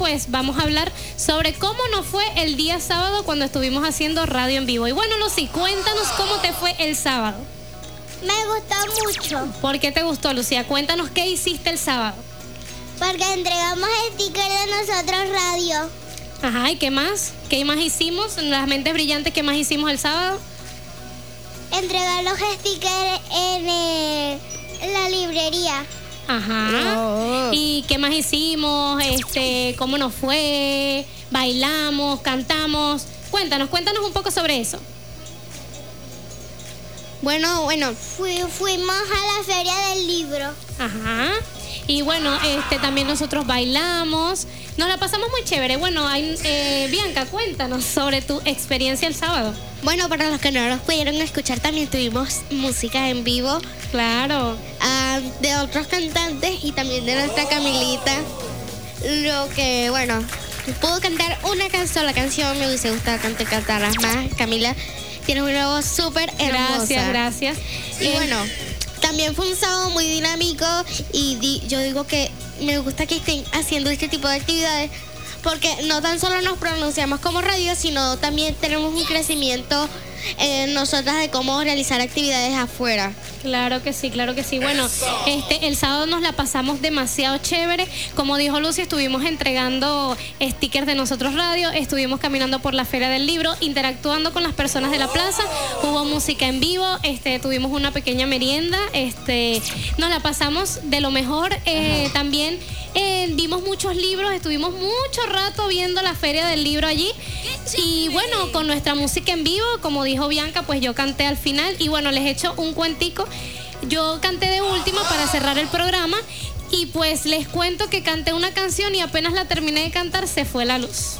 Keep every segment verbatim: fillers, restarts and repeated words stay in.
pues vamos a hablar sobre cómo nos fue el día sábado cuando estuvimos haciendo radio en vivo. Y bueno, Lucy, cuéntanos cómo te fue el sábado. Me gustó mucho. ¿Por qué te gustó, Lucía? Cuéntanos qué hiciste el sábado. Porque entregamos stickers de nosotros radio. Ajá, ¿y qué más? ¿Qué más hicimos? Las mentes brillantes, ¿qué más hicimos el sábado? Entregar los stickers en, eh, en la librería. Ajá. Oh. ¿Y qué más hicimos? Este, ¿cómo nos fue? ¿Bailamos? ¿Cantamos? Cuéntanos, cuéntanos un poco sobre eso. Bueno, bueno, Fui, fuimos a la feria del libro. Ajá. Y bueno, este, también nosotros bailamos. Nos la pasamos muy chévere. Bueno, hay, eh, Bianca, cuéntanos sobre tu experiencia el sábado. bueno, para los que no los pudieron escuchar, también tuvimos música en vivo Claro. ah, de otros cantantes y también de nuestra Camilita. Lo que, bueno, pudo cantar una canción, la canción me hubiese gustado que te cantaras más. Camila tiene una voz súper hermosa. Gracias, gracias. Y Eh, bueno, también fue un sábado muy dinámico y di- yo digo que me gusta que estén haciendo este tipo de actividades porque no tan solo nos pronunciamos como radio, sino también tenemos un crecimiento en nosotras de cómo realizar actividades afuera. Claro que sí, claro que sí. Bueno, este, el sábado nos la pasamos demasiado chévere. Como dijo Lucy, estuvimos entregando stickers de Nosotros Radio, estuvimos caminando por la Feria del Libro, interactuando con las personas de la plaza, hubo música en vivo, este, tuvimos una pequeña merienda, este, nos la pasamos de lo mejor. Eh, también eh, vimos muchos libros, estuvimos mucho rato viendo la Feria del Libro allí. Y bueno, con nuestra música en vivo, como dijo Bianca, pues yo canté al final. Y bueno, les echo un cuentico. Yo canté de última para cerrar el programa. Y pues les cuento que canté una canción y apenas la terminé de cantar, se fue la luz.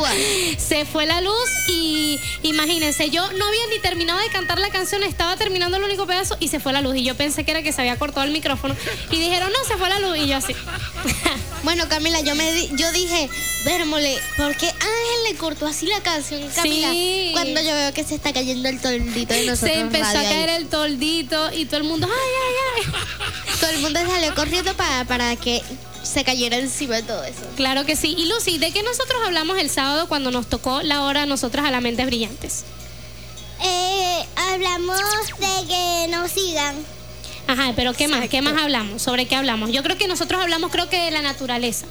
Se fue la luz y imagínense, yo no había ni terminado de cantar la canción, estaba terminando el único pedazo y se fue la luz. Y yo pensé que era que se había cortado el micrófono. Y dijeron, no, se fue la luz. Y yo así. Bueno, Camila, yo me di- yo dije, vérmole, ¿por qué Ángel le cortó así la canción, Camila? Sí. Cuando yo veo que se está cayendo el toldito de nosotros. Se empezó a radio ahí. caer el toldito y todo el mundo, ay, ay, ay. Todo el mundo salió corriendo para, para que se cayera encima de todo eso. Claro que sí. Y Lucy, ¿de qué nosotros hablamos el sábado cuando nos tocó la hora a nosotras a las mentes brillantes? Eh, hablamos de que nos sigan. Ajá, pero ¿qué más? ¿Qué más hablamos? ¿Sobre qué hablamos? Yo creo que nosotros hablamos creo que de la naturaleza.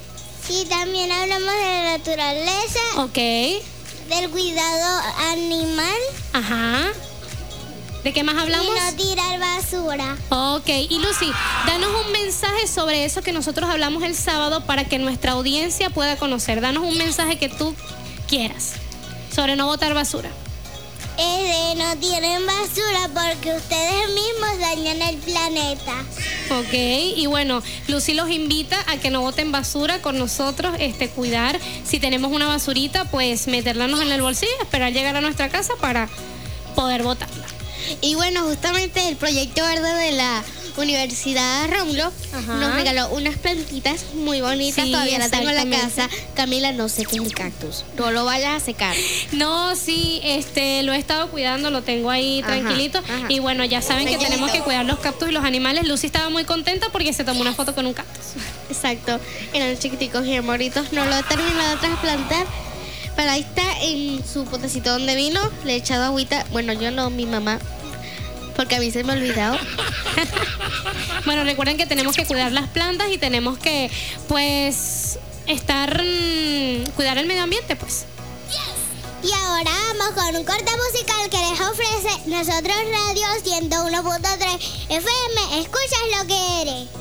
Y también hablamos de la naturaleza, Ok. del cuidado animal Ajá. ¿De qué más hablamos? y no tirar basura. Ok. Y Lucy, danos un mensaje sobre eso que nosotros hablamos el sábado para que nuestra audiencia pueda conocer. Danos un mensaje que tú quieras sobre no botar basura. Es de no tienen basura porque ustedes mismos dañan el planeta. Ok, y bueno, Lucy los invita a que no boten basura con nosotros, este, cuidar. Si tenemos una basurita, pues meterlanos en el bolsillo, esperar llegar a nuestra casa para poder botarla. Y bueno, justamente el proyecto verde de la Universidad Rómulo Ajá. nos regaló unas plantitas muy bonitas. Sí, Todavía la tengo en la exactamente. casa. Camila, no sé qué es el cactus. No lo vayas a secar. No, sí, este, lo he estado cuidando, lo tengo ahí Ajá, tranquilito. ajá. Y bueno, ya saben que Pequeñito. tenemos que cuidar los cactus y los animales. Lucy estaba muy contenta porque se tomó una foto con un cactus. Exacto. Eran chiquiticos y amoritos. No lo he terminado de trasplantar. Pero ahí está en su potecito donde vino. Le he echado agüita. Bueno, yo no, mi mamá. Porque a mí se me ha olvidado. Bueno, recuerden que tenemos que cuidar las plantas y tenemos que, pues, estar, mm, cuidar el medio ambiente, pues. Y ahora vamos con un corte musical que les ofrece Nosotros Radio ciento uno punto tres F M. Escuchas lo que eres.